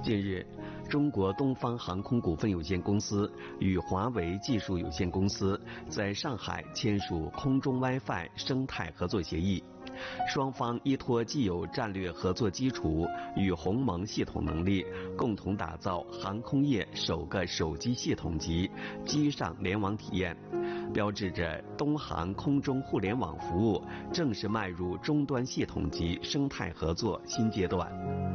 近日，中国东方航空股份有限公司与华为技术有限公司在上海签署空中 WiFi 生态合作协议。双方依托既有战略合作基础与鸿蒙系统能力，共同打造航空业首个手机系统级机上联网体验，标志着东航空中互联网服务正式迈入终端系统级生态合作新阶段。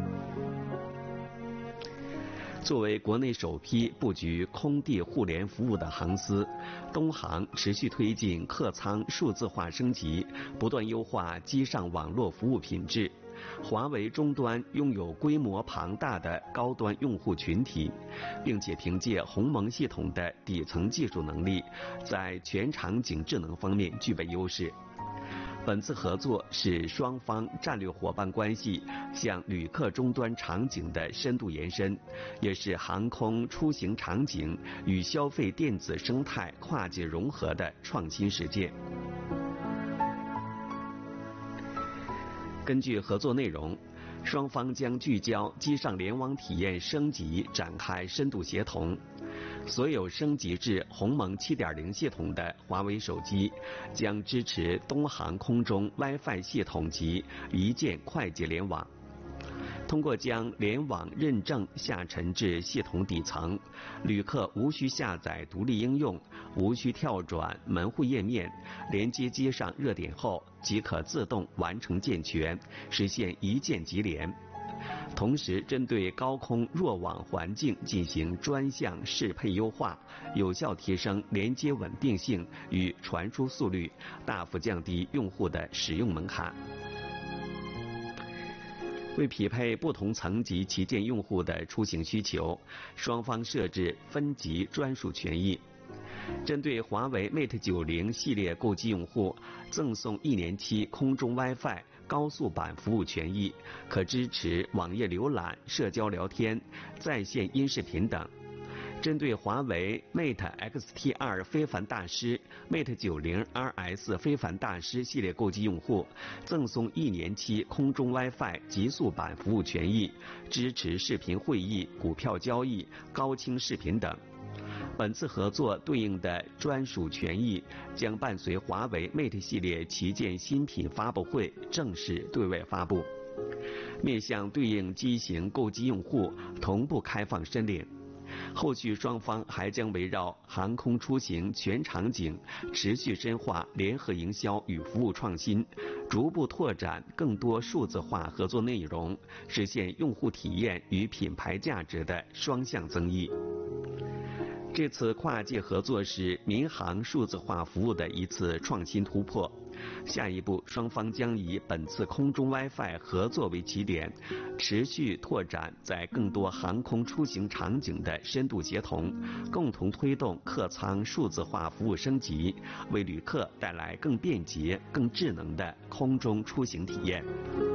作为国内首批布局空地互联服务的航司，东航持续推进客舱数字化升级，不断优化机上网络服务品质。华为终端拥有规模庞大的高端用户群体，并且凭借鸿蒙系统的底层技术能力，在全场景智能方面具备优势。本次合作是双方战略伙伴关系向旅客终端场景的深度延伸，也是航空出行场景与消费电子生态跨界融合的创新实践。根据合作内容，双方将聚焦机上联网体验升级，展开深度协同。所有升级至鸿蒙 7.0 系统的华为手机将支持东航空中 WiFi 系统级一键快捷联网。通过将联网认证下沉至系统底层，旅客无需下载独立应用，无需跳转门户页面，连接机上热点后即可自动完成健全，实现一键即联。同时，针对高空弱网环境进行专项适配优化，有效提升连接稳定性与传输速率，大幅降低用户的使用门槛。为匹配不同层级旗舰用户的出行需求，双方设置分级专属权益。针对华为 Mate 90系列购机用户，赠送1年期空中 WiFi 高速版服务权益，可支持网页浏览、社交聊天、在线音视频等。针对华为 Mate X-T2 非凡大师、Mate 90 RS 非凡大师系列购机用户，赠送1年期空中 WiFi 极速版服务权益，支持视频会议、股票交易、高清视频等。本次合作对应的专属权益将伴随华为 Mate 系列旗舰新品发布会正式对外发布，面向对应机型购机用户同步开放申领。后续双方还将围绕航空出行全场景，持续深化联合营销与服务创新，逐步拓展更多数字化合作内容，实现用户体验与品牌价值的双向增益。这次跨界合作是民航数字化服务的一次创新突破。下一步，双方将以本次空中 WiFi 合作为起点，持续拓展在更多航空出行场景的深度协同，共同推动客舱数字化服务升级，为旅客带来更便捷、更智能的空中出行体验。